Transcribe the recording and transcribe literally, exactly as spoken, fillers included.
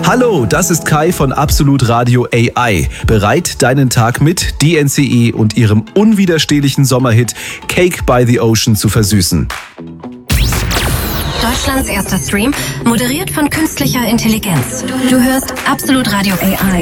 Hallo, das ist Kai von Absolut Radio A I. Bereit, deinen Tag mit D N C E und ihrem unwiderstehlichen Sommerhit Cake by the Ocean zu versüßen. Deutschlands erster Stream, moderiert von künstlicher Intelligenz. Du hörst Absolut Radio A I.